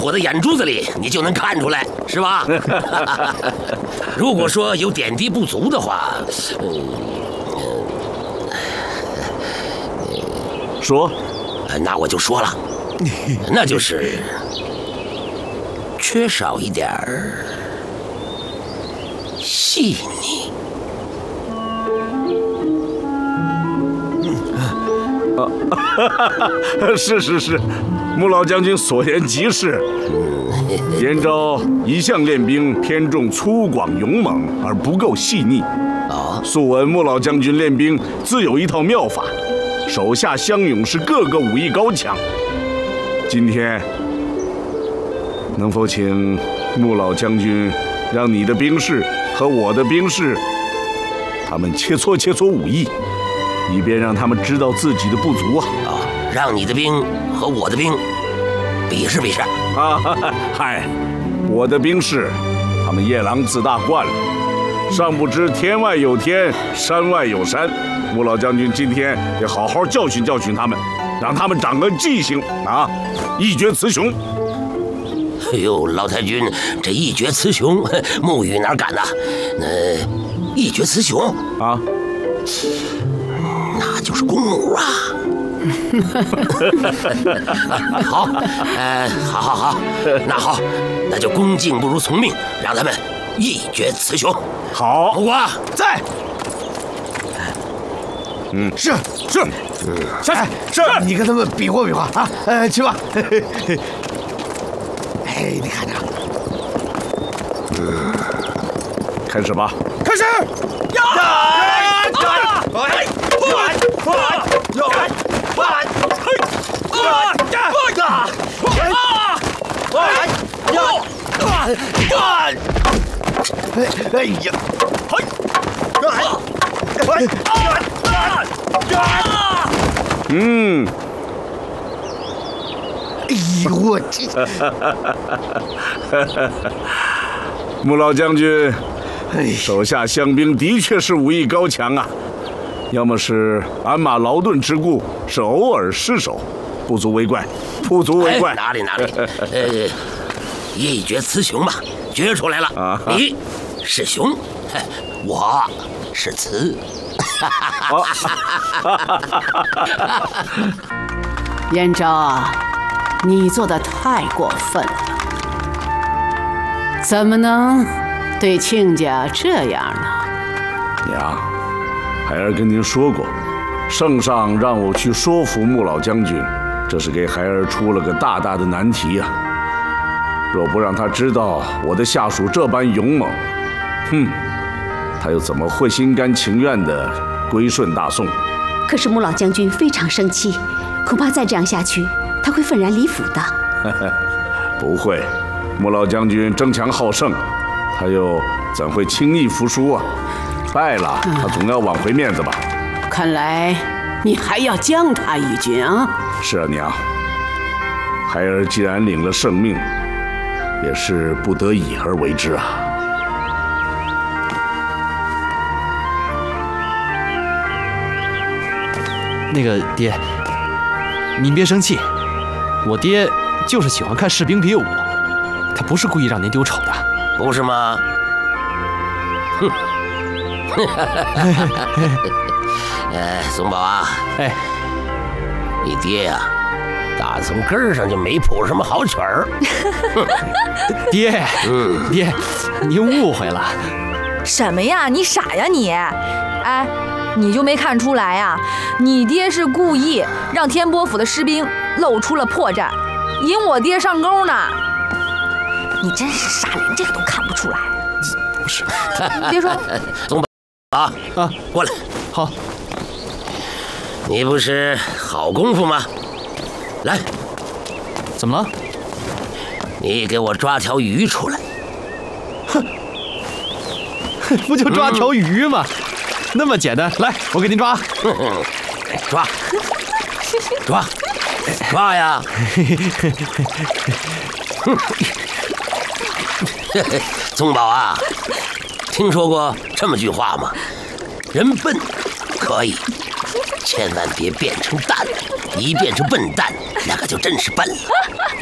我的眼珠子里，你就能看出来，是吧？如果说有点滴不足的话， 说， 那我就说了，那就是缺少一点儿细腻。 是，穆老将军所言极是。燕昭一向练兵偏重粗犷勇猛，而不够细腻。素闻穆老将军练兵自有一套妙法，手下乡勇士个个武艺高强。今天能否请穆老将军让你的兵士和我的兵士，他们切磋武艺，以便让他们知道自己的不足啊！ 让你的兵和我的兵比试比试啊！嗨，我的兵士，他们夜郎自大惯了，尚不知天外有天，山外有山。穆老将军今天得好好教训教训他们，让他们长个记性啊！一决雌雄。 哎呦，老太君，这一决雌雄，穆羽哪敢呐？一决雌雄啊， 那就是公母啊！好，好，那好，那就恭敬不如从命，让他们一决雌雄。 好， 侯瓜在。是，你跟他们比划比划啊！去吧。哎，你看着， 开始吧。 开始。哎呀！哎呦我这！ 穆老将军，手下乡兵的确是武艺高强啊，要么是鞍马劳顿之故，是偶尔失手，不足为怪。 哪里？一决雌雄嘛，决出来了。你是雄，我是雌。 燕昭啊，你做的太过分了，怎么能对亲家这样呢？ 娘，孩儿跟您说过，圣上让我去说服穆老将军，这是给孩儿出了个大大的难题啊！若不让他知道我的下属这般勇猛，他又怎么会心甘情愿地归顺大宋？ 可是穆老将军非常生气，恐怕再这样下去，他会愤然离府的。 不会，穆老将军争强好胜，他又怎会轻易服输啊？败了，他总要挽回面子吧？ 看来你还要将他一军啊！ 是啊，娘。孩儿既然领了圣命，也是不得已而为之啊。 那个爹，您别生气，我爹就是喜欢看士兵比武，他不是故意让您丢丑的， 不是吗？哼！宗保啊，你爹呀，打从根儿上就没谱什么好曲儿。 爹，爹，您误会了。 什么呀？你傻呀你？哎，你就没看出来呀？你爹是故意让天波府的士兵露出了破绽，引我爹上钩呢。你真是傻，连这个都看不出来。 不是， 你别说。 宗保过来。 好。 你不是好功夫吗？来， 怎么了？ 你给我抓条鱼出来。 哼，不就抓条鱼吗？那么简单，来，我给您抓。 抓呀！宗保啊，听说过这么句话吗？人笨可以，千万别变成蛋，一变成笨蛋，那可就真是笨了。